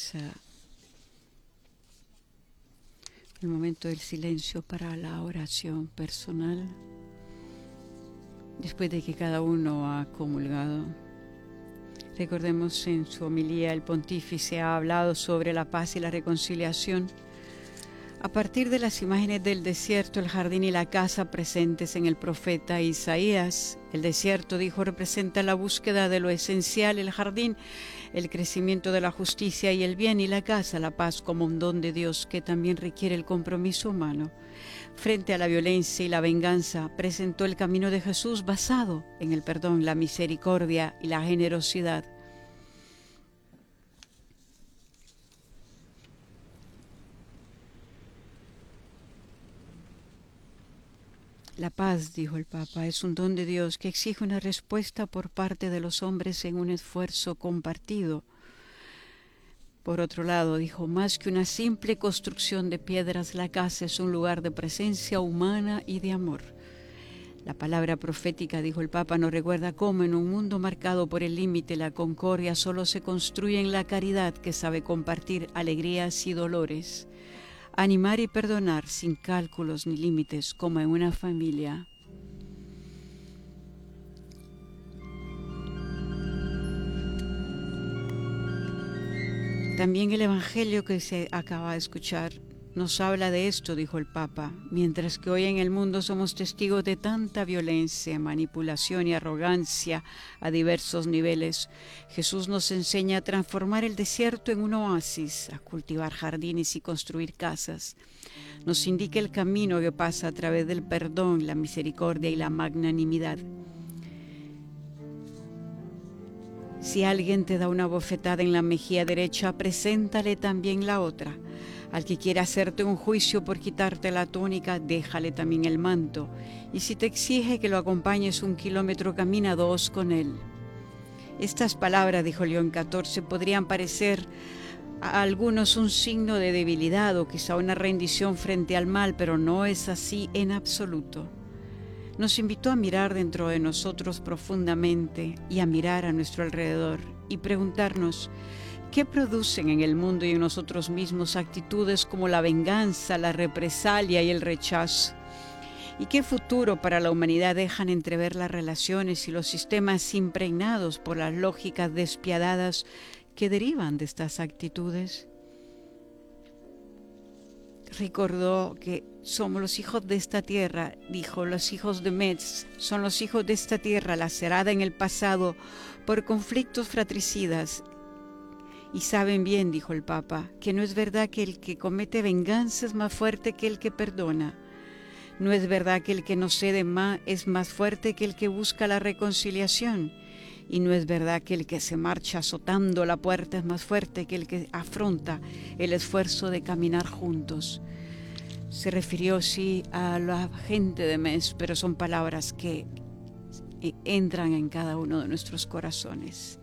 comienza el momento del silencio para la oración personal. Después de que cada uno ha comulgado, recordemos en su homilía el pontífice ha hablado sobre la paz y la reconciliación a partir de las imágenes del desierto, el jardín y la casa presentes en el profeta Isaías. El desierto, dijo, representa la búsqueda de lo esencial, el jardín, el crecimiento de la justicia y el bien, y la casa, la paz como un don de Dios que también requiere el compromiso humano. Frente a la violencia y la venganza, presentó el camino de Jesús basado en el perdón, la misericordia y la generosidad. La paz, dijo el Papa, es un don de Dios que exige una respuesta por parte de los hombres en un esfuerzo compartido. Por otro lado, dijo, más que una simple construcción de piedras, la casa es un lugar de presencia humana y de amor. La palabra profética, dijo el Papa, nos recuerda cómo en un mundo marcado por el límite, la concordia solo se construye en la caridad que sabe compartir alegrías y dolores. Animar y perdonar sin cálculos ni límites, como en una familia. También el Evangelio que se acaba de escuchar nos habla de esto, dijo el Papa, mientras que hoy en el mundo somos testigos de tanta violencia, manipulación y arrogancia a diversos niveles. Jesús nos enseña a transformar el desierto en un oasis, a cultivar jardines y construir casas. Nos indica el camino que pasa a través del perdón, la misericordia y la magnanimidad. Si alguien te da una bofetada en la mejilla derecha, preséntale también la otra. Al que quiera hacerte un juicio por quitarte la túnica, déjale también el manto. Y si te exige que lo acompañes 1 kilómetro, camina 2 con él. Estas palabras, dijo León XIV, podrían parecer a algunos un signo de debilidad o quizá una rendición frente al mal, pero no es así en absoluto. Nos invitó a mirar dentro de nosotros profundamente y a mirar a nuestro alrededor y preguntarnos qué producen en el mundo y en nosotros mismos actitudes como la venganza, la represalia y el rechazo. ¿Y qué futuro para la humanidad dejan entrever las relaciones y los sistemas impregnados por las lógicas despiadadas que derivan de estas actitudes? Recordó que somos los hijos de esta tierra, dijo, los hijos de Metz son los hijos de esta tierra lacerada en el pasado por conflictos fratricidas. Y saben bien, dijo el Papa, que no es verdad que el que comete venganza es más fuerte que el que perdona. No es verdad que el que no cede más es más fuerte que el que busca la reconciliación. Y no es verdad que el que se marcha azotando la puerta es más fuerte que el que afronta el esfuerzo de caminar juntos. Se refirió, sí, a la gente de Metz, pero son palabras que entran en cada uno de nuestros corazones.